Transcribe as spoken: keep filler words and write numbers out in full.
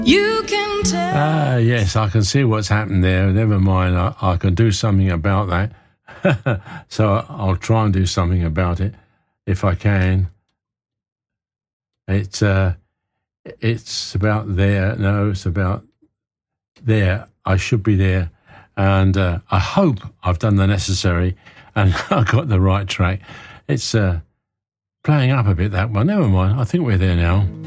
You can tell. Ah, yes, I can see what's happened there. Never mind, I, I can do something about that. So I'll try and do something about it if I can. It's uh, it's about there. No, it's about there. I should be there, and uh, I hope I've done the necessary and I got the right track. It's uh, playing up a bit, that one. Never mind. I think we're there now.